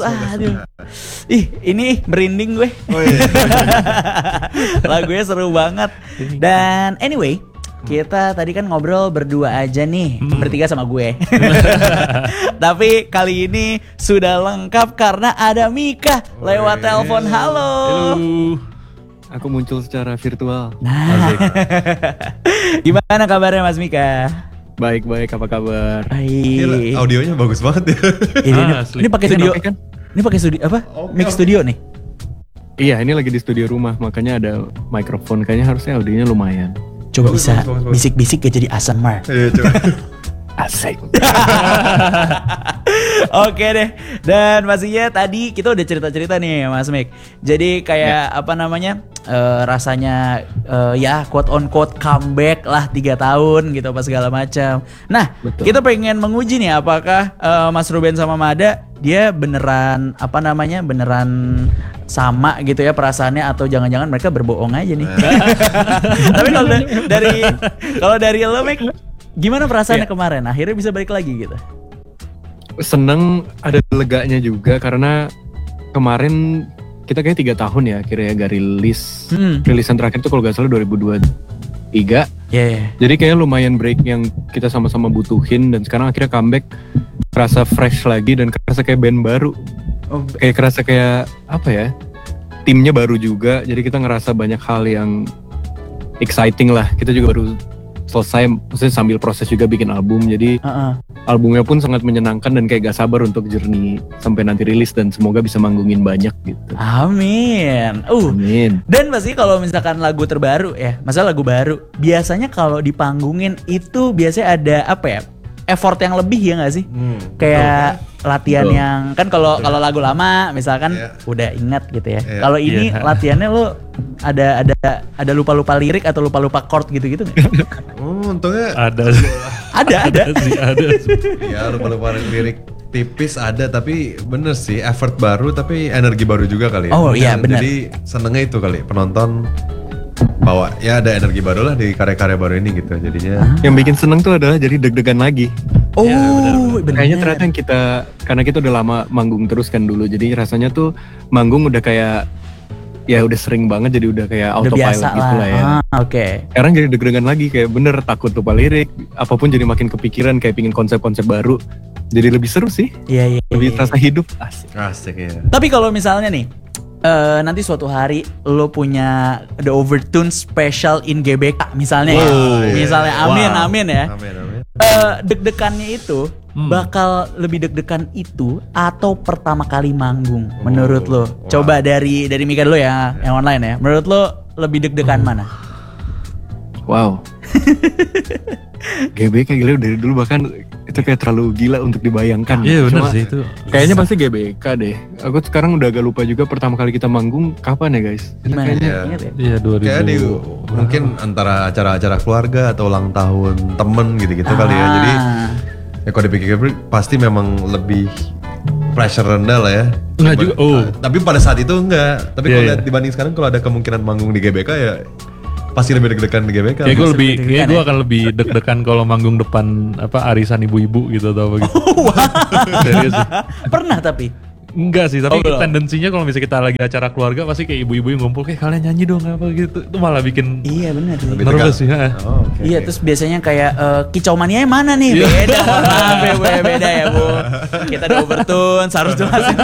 Aduh. Ih, ini merinding gue. Oh iya. Lagunya seru banget. Dan anyway, kita tadi kan ngobrol berdua aja nih, bertiga sama gue. Tapi kali ini sudah lengkap karena ada Mika lewat telepon. Halo. Aku muncul secara virtual. Nah, gimana kabarnya Mas Mika? Baik-baik, apa kabar? Ini Baik. audionya bagus banget ya. Ini pakai studio. Kan? Ini pakai studio apa? Oke, Mix oke. studio nih. Iya, ini lagi di studio rumah, makanya ada mikrofon. Kayaknya harusnya audionya lumayan. Coba Bagus, bisa bagus. bisik-bisik ya jadi ASMR. Iya, coba. Asik. Oke deh. Dan pastinya tadi kita udah cerita-cerita nih Mas Mik. Jadi kayak apa namanya? Rasanya ya quote on quote comeback lah 3 tahun gitu apa segala macam. Nah, Betul. kita pengen menguji nih apakah Mas Ruben sama Mada dia beneran apa namanya? Beneran sama gitu ya perasaannya atau jangan-jangan mereka berbohong aja nih. Tapi kalau dari lo Mik, gimana perasaannya kemarin? Akhirnya bisa balik lagi gitu. Seneng, ada leganya juga karena kemarin kita kayak 3 tahun ya akhirnya gak rilis. Rilisan terakhir tuh kalau gak salah 2023. Yeah. Jadi kayak lumayan break yang kita sama-sama butuhin dan sekarang akhirnya comeback, kerasa fresh lagi dan kerasa kayak band baru. Oh, Kayak kerasa kayak apa ya? Timnya baru juga, jadi kita ngerasa banyak hal yang exciting lah. Kita juga baru selesai, maksudnya sambil proses juga bikin album, jadi albumnya pun sangat menyenangkan dan kayak gak sabar untuk journey sampai nanti rilis dan semoga bisa manggungin banyak gitu. Amin. Amin. Dan pasti kalau misalkan lagu terbaru ya, masalah lagu baru, biasanya kalau dipanggungin itu biasanya ada apa ya? Effort yang lebih ya nggak sih? Kayak latihan Betul. yang kan kalau lagu lama misalkan Iya. udah ingat gitu ya. Iya. Kalau ini Iya. latihannya lo ada lupa-lupa lirik atau lupa-lupa chord gitu-gitu nggak? Untungnya Ada sih. ada. Ada sih. ya lupa-lupa lirik tipis ada, tapi bener sih effort baru tapi energi baru juga kali ya. Oh, iya, bener. Jadi senengnya itu kali penonton bawa ya ada energi baru lah di karya-karya baru ini gitu jadinya. Yang bikin seneng tuh adalah jadi deg-degan lagi. Oh, Kayaknya bener. ternyata yang karena kita udah lama manggung terus kan dulu, jadi rasanya tuh manggung udah kayak ya udah sering banget, jadi udah kayak Udah autopilot biasa gitu lah ya. Oke. Sekarang jadi deg-degan lagi, kayak bener takut lupa lirik, apapun jadi makin kepikiran, kayak pingin konsep-konsep baru. Jadi lebih seru sih, Iya. lebih terasa hidup. Asik. Asik ya. Tapi kalau misalnya nih, nanti suatu hari lo punya The Overtune Special in GBK misalnya ya. Wow, iya. Misalnya amin Wow. amin ya. Amin amin. Deg-degannya itu bakal lebih deg-degan itu atau pertama kali manggung menurut lo? Wow. Coba dari Mika dulu ya, yang online ya. Menurut lo lebih deg-degan mana? Wow. GBK gila dari dulu, bahkan itu kayak terlalu gila untuk dibayangkan. Iya benar Cuma sih itu. kayaknya pasti GBK deh. Aku sekarang udah agak lupa juga pertama kali kita manggung kapan ya guys. Kita Gimana? kayaknya Iya. Ingat ya? Iya 2000. Kayak di mungkin antara acara-acara keluarga atau ulang tahun temen gitu-gitu kali ya. Jadi ya kalau dipikir-pikir pasti memang lebih pressure rendah lah ya. Enggak juga, oh. Tapi pada saat itu enggak. Tapi Iya, kalau iya. lihat dibanding sekarang kalau ada kemungkinan manggung di GBK ya pasti lebih deg-degan di GBK. Kayak gue lebih deg-degan ya? akan lebih deg-degan kalau manggung depan apa arisan ibu-ibu gitu atau apa gitu. Serius sih. Pernah tapi. Enggak sih, tapi Oh, belum. tendensinya kalau misalnya kita lagi acara keluarga pasti kayak ibu-ibu yang ngumpul kayak kalian nyanyi dong apa gitu. Itu malah bikin Iya benar. Lebih nervous tegang. sih. Ha. Oh, oke, Iya, oke. terus biasanya kayak kicau mania mana nih? Beda, maaf ya Bu, beda ya Bu. Kita The Overtune, harus jelasin.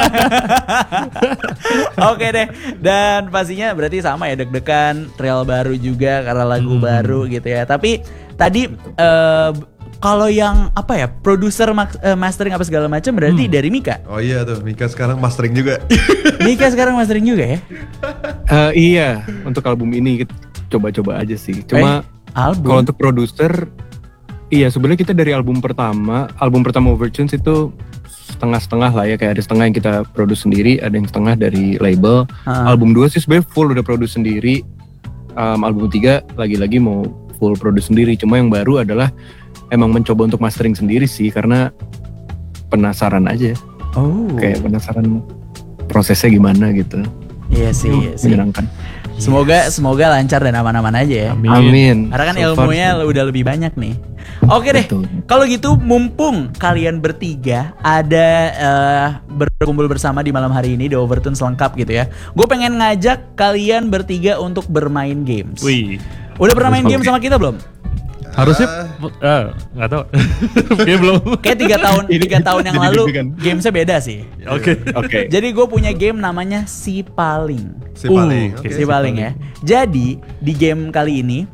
Oke deh, dan pastinya berarti sama ya deg-degan, trail baru juga karena lagu baru gitu ya. Tapi tadi kalau yang apa ya, produser mastering apa segala macam berarti dari Mika. Oh iya tuh, Mika sekarang mastering juga. Mika sekarang mastering juga ya? Iya, untuk album ini kita coba-coba aja sih. Cuma Album. kalau untuk produser, iya sebenarnya kita dari album pertama Overtunes itu setengah-setengah lah ya, kayak ada setengah yang kita produce sendiri, ada yang setengah dari label. Album 2 sih sebenarnya full udah produce sendiri. Album 3 lagi-lagi mau full produce sendiri. Cuma yang baru adalah emang mencoba untuk mastering sendiri sih, karena penasaran aja. Oh. Kayak penasaran prosesnya gimana gitu. Iya sih, iya sih. Menyenangkan. Semoga lancar dan aman-aman aja ya. Amin. Amin. Karena kan So far ilmunya sih. udah lebih banyak nih. Oke deh, Betul. kalau gitu mumpung kalian bertiga ada berkumpul bersama di malam hari ini di Overtones lengkap gitu ya. Gue pengen ngajak kalian bertiga untuk bermain games. Wih. Udah pernah main game sama kita belum? Harusnya nggak tahu. Kayaknya belum. Kayak 3 tahun yang Jadi lalu deg-degan. gamesnya beda sih. Oke. Oke. Jadi gue punya game namanya Si Paling. Si paling. Oke. Oke. Si Paling ya. Jadi di game kali ini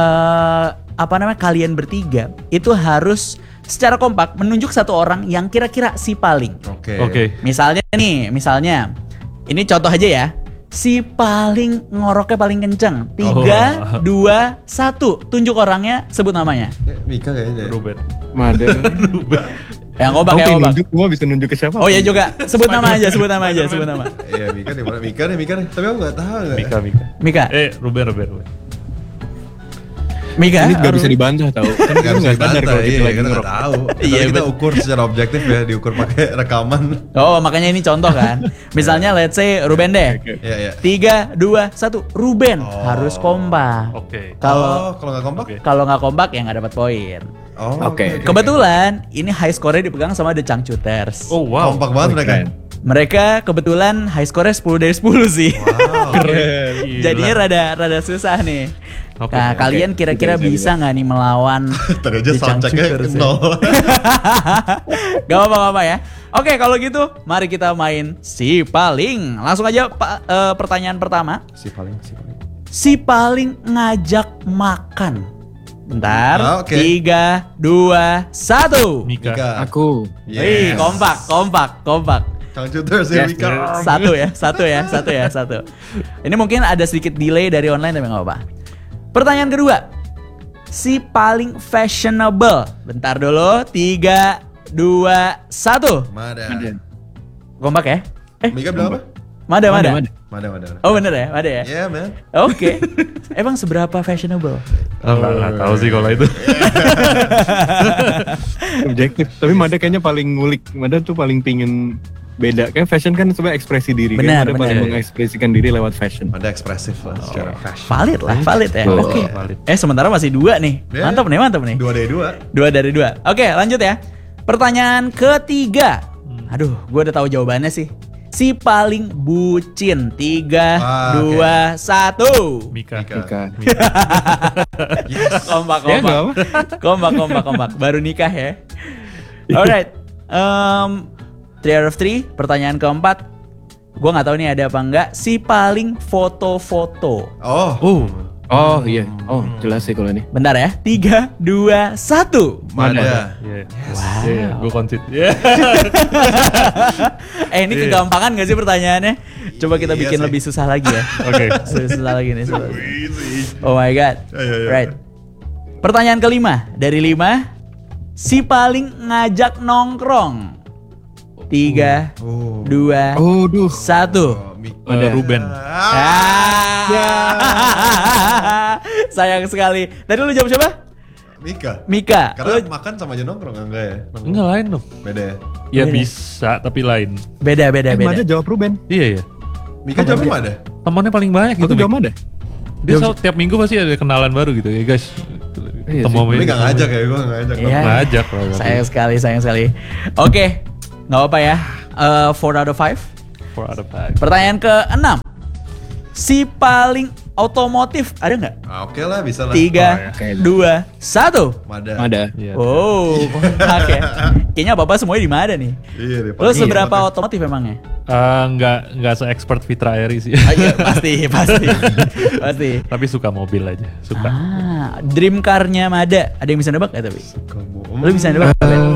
kalian bertiga itu harus secara kompak menunjuk satu orang yang kira-kira si paling. Oke. Misalnya ini contoh aja ya. Si paling ngoroknya paling kenceng. 3, 2, 1. Tunjuk orangnya, sebut namanya. Mika kayaknya. Ruben. Mada. Yang ngobak, yang ngobak. Nunjuk, gua bisa nunjuk ke siapa? Oh iya juga, sebut nama aja, sebut nama. Iya Mika di mana? Mika nih. Tapi aku nggak tahu nggak. Mika. Mika. Ruben. Mika. Ini nggak bisa dibantah tahu. Kan Nggak kita bisa nggak sadar dibantah, kalau kita iya, lagi kita nggak ngerok. tahu. Iya, Kita betul. ukur secara objektif ya, diukur pakai rekaman. Oh, makanya ini contoh kan. Misalnya let's say Ruben deh. Iya. 3, 2, 1. Ruben harus kompak. Oke. Kalau Kalau nggak kompak? Oke. kalau nggak kompak ya nggak dapat poin. Oh, Oke. Kebetulan ini high score-nya dipegang sama The Changcuters. Oh wow. Kompak banget mereka. Keren. Mereka kebetulan high score-nya 10 dari 10 sih. Wow. Keren. Jadinya rada susah nih. Oke, Nah, oke. kalian kira-kira bisa nggak nih melawan Tadi aja The soundcheck-nya Changcuters ya? 0. Gak apa-apa ya. Oke, kalau gitu mari kita main Si Paling. Langsung aja pertanyaan pertama. Si paling. Si Paling ngajak makan. Bentar. Ah, oke. 3, 2, 1. Mika. Aku. Wih, kompak. Changcuters ya Yes, Mika. Satu ya. Ini mungkin ada sedikit delay dari online tapi nggak apa-apa. Pertanyaan kedua, si paling fashionable. Bentar dulu, 3, 2, 1. Mada. Kompak ya? Mika bilang apa? Mada. Mada. Oh bener ya, Mada ya? Yeah man. Oke. Emang seberapa fashionable? Nggak tahu sih kalau itu. Objektif. Tapi Mada kayaknya paling ngulik. Mada tuh paling pingin beda. Kayak fashion kan sebenarnya ekspresi diri. Benar, Mada benar. paling mengekspresikan diri lewat fashion. Mada ekspresif lah secara fashion. Valid ya. Betul. Oke. Valid. Sementara masih 2 nih. Ya. Mantap nih. 2 dari 2. 2 dari 2. Oke, lanjut ya. Pertanyaan ketiga. Aduh, gue udah tahu jawabannya sih. Si paling bucin. 3, Ah, 2, 1. Mika. Mika. Kompak. Ya, nggak apa. Kompak. Baru nikah ya. Alright. 3 out of 3. Pertanyaan keempat. Gue nggak tahu nih ada apa enggak. Si paling foto-foto. Oh. Oh iya. Oh jelas sih kalau ini. Bentar ya. 3, 2, 1. Mada. Iya. Wow. Iya, gue konsit. Iya. Ini kegampangan gak sih pertanyaannya? Coba kita Iya bikin sih. lebih susah lagi ya. Oke. Susah lagi nih. Oh my god. Iya. Right. Pertanyaan kelima dari 5. Si paling ngajak nongkrong. 3, Oh. 2, Oh duh. 1. Ruben. Sayang sekali. Tadi lu jawab siapa? Mika. Mika. Karena Lu makan sama aja nongkrong enggak ya? Nongkrong. Enggak lain dong. Beda ya. Ya Beda. bisa tapi lain. beda. Mada jawab Ruben. Iya. Mika jawabnya Mada. Temannya paling banyak Aku gitu. jawab Mada. Dia selalu tiap minggu pasti ada kenalan baru gitu ya guys. Iya Ketemu sih. sama Tapi ini, nggak ketemu ngajak ini. ya, gue nggak ngajak. Iya. Ngajak lah. Sayang sekali. Oke. Nggak apa ya. 4 out of 5. 4 out of 5. Pertanyaan ke-6. Si paling otomotif ada nggak? Oke lah, bisa lah. 3, Oke. 2, 1. Mada. Mada. Iya. Oh, kompak ya. Kayaknya bapak semuanya di mana nih? Iya deh. Lo seberapa otomotif emangnya? Nggak se-expert Fitra Eri sih. Iya, pasti. Tapi suka mobil aja. Suka. Dream car-nya Mada. Ada yang bisa nebak nggak tapi? Lo bisa nebak?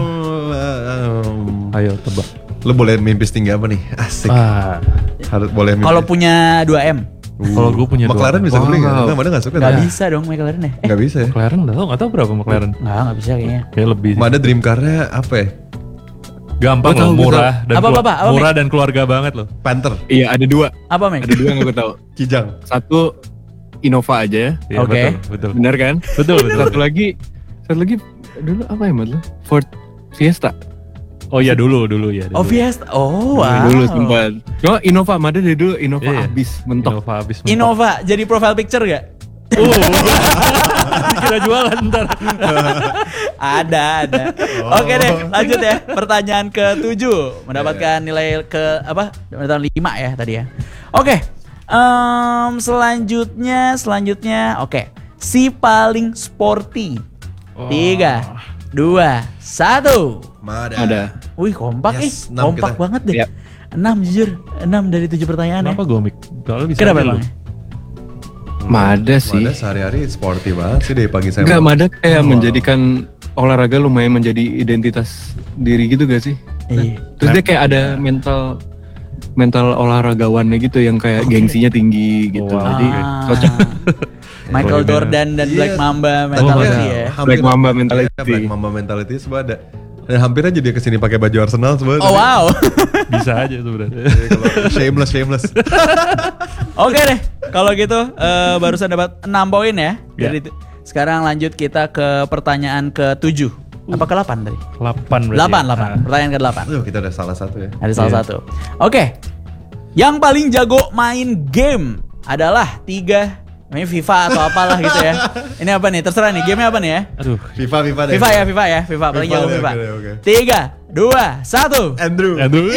Ayo tebak. Lo boleh mimpi setinggi apa nih? Asik. Harus boleh mimpi. Kalau punya 2M, Kalau gue punya McLaren dua. bisa beli nggak? Wow. Nggak, Mada nggak suka. nggak dah. bisa dong McLaren ya? Nggak bisa ya. McLaren nggak tahu berapa McLaren. Nggak bisa kayaknya. Kayak lebih. Mada dream car-nya apa ya? Gampang Gua tahu, loh, gua murah dan Apa, murah dan keluarga banget loh. Panther. Iya ada 2. Apa Mac? Ada 2 yang aku tahu. Kijang. Satu Innova aja ya. Iya, Oke. betul. Benar kan? Betul. Satu lagi dulu apa ya Mad? Ford Fiesta. Oh iya dulu ya. Oh Fiesta. Oh wow. Dulu sempat. Cuma Innova Mada dari dulu Innova Iya. abis mentok. Innova habis. Innova jadi profile picture gak? Kira jualan ntar. Ada. Oke deh, lanjut ya. Pertanyaan ke-7 mendapatkan nilai ke apa? Mendapatkan 5 ya tadi ya. Oke. Selanjutnya oke. Si paling sporty. 3, 2, 1. Ada. Wih, kompak Yes, nih. 6 Kompak kita. banget deh. Yap. 6 jujur. 6 dari 7 pertanyaan ya. Kenapa gue mik? Kalau bisa Kenapa aja lu. emang? Mada sih. Mada sehari-hari sporty banget sih dari pagi saya. Enggak, Mada kayak menjadikan olahraga lumayan menjadi identitas diri gitu gak sih? Iya. Terus dia kayak ada mental olahragawannya gitu yang kayak gengsinya tinggi gitu. Wow. Jadi cocok. Michael Jordan dan Black Iya. Mamba mentality ya. Black Mamba mentality. Black Mamba mentality semua ada. Dan hampir aja dia kesini pakai baju Arsenal semua. Oh wow. Bisa aja sebenarnya. Shameless. Oke deh, kalau gitu barusan dapat 6 poin ya. Ya. Dari sekarang lanjut kita ke pertanyaan ke-7. Apa ke-8 tadi? 8 berarti. 8. Pertanyaan ke-8. Aduh, kita udah salah satu ya. Ada salah satu. Oke. Yang paling jago main game adalah 3. Ini FIFA atau apalah gitu ya. Ini apa nih? Terserah nih. Gamenya apa nih ya? Aduh. FIFA deh. FIFA ya. FIFA paling jago deh, FIFA. oke. 3, 2, 1. Andrew. Aduh.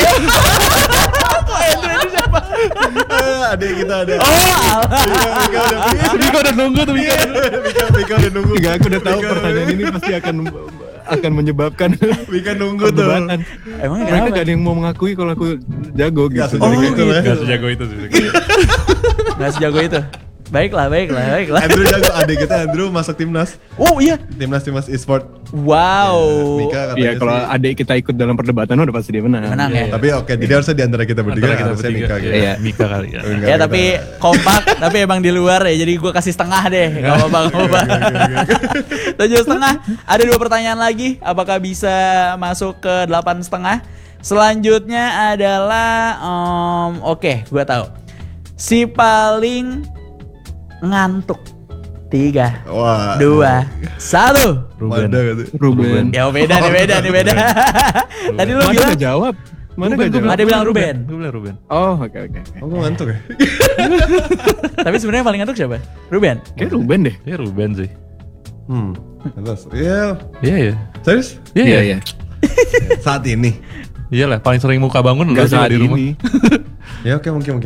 Adik kita ada. Oh, Mika udah nunggu tuh Mika. Mika udah nunggu. Enggak, aku udah tahu pertanyaan ini pasti akan menyebabkan Mika nunggu tuh. perdebatan. emang Mereka kenapa? gak ada yang mau mengakui kalau aku jago gitu. Gak sejago itu lah. Gak sejago itu sih. Nggak sejago itu. Baiklah. Andrew jago. Adik kita Andrew masuk timnas. Oh iya. Timnas e-sport. Wow. Mika katanya Iya, kalau sih. adik kita ikut dalam perdebatan udah pasti dia menang. Menang ya. Tapi oke, jadi harusnya di antara kita bertiga Antara kita harusnya bertiga. Mika gitu. Iya. Mika kali ya. Enggak, Ya kita- tapi kompak, tapi emang di luar ya. Jadi gue kasih setengah deh. Gak apa-apa. 7,5. Ada 2 pertanyaan lagi. Apakah bisa masuk ke 8,5? Selanjutnya adalah oke, gue tahu. Si paling ngantuk. 3, Wah. 2, 1. Ruben. Ada gitu. Ruben. Ya beda. Tadi lu Mana bilang gak jawab? Mana gak jawab? ada bilang Ruben. Gue bilang Ruben. Oh, oke. Oh, gue ngantuk ya? Tapi sebenarnya yang paling ngantuk siapa? Ruben. Kayak Ruben deh. Ya Ruben sih. Terus, iya. Iya. Serius? Iya. Saat ini? Iyalah paling sering muka bangun Gak sih saat di rumah. ini. Ya oke, mungkin.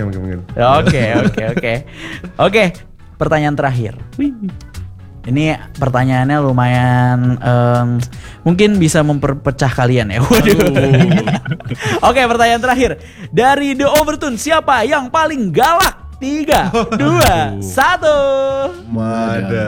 Oke. Pertanyaan terakhir. Ini pertanyaannya lumayan mungkin bisa memperpecah kalian ya. Waduh. Oke, pertanyaan terakhir. Dari The Overtune, siapa yang paling galak? 3, 2, 1. Mada.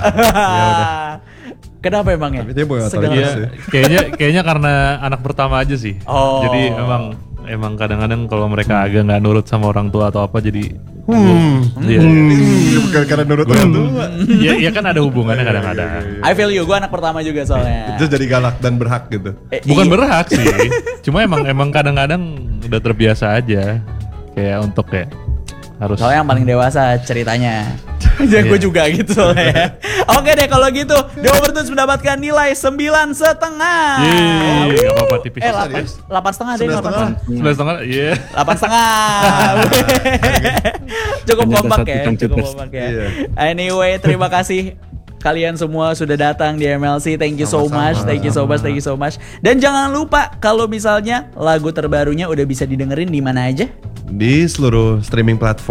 Kenapa emangnya? Tapi dia bukan Segala- otoritas Iya, kayaknya karena anak pertama aja sih. Oh. Jadi emang kadang-kadang kalau mereka agak nggak nurut sama orang tua atau apa jadi Iya. Bukan karena nurut orang tua. Ya kan ada hubungannya kadang-kadang. I feel you, gue anak pertama juga soalnya. Terus jadi galak dan berhak gitu. Bukan Iya. berhak sih. Cuma emang kadang-kadang udah terbiasa aja. Kayak untuk kayak harus Soalnya yang paling dewasa ceritanya. Ya gue juga gitu soalnya. Oke deh kalau gitu, The Overtones mendapatkan nilai 9,5. Yeay, gak apa-apa tipis. 8,5 deh, 8,5. 9,5, iya. 8,5. Cukup Ternyata kompak satu ya, tukang cukup cutes. kompak ya. Iya. Anyway, terima kasih kalian semua sudah datang di MLC. Thank you so much, thank you so much. Dan jangan lupa kalau misalnya lagu terbarunya udah bisa didengerin di mana aja? Di seluruh streaming platform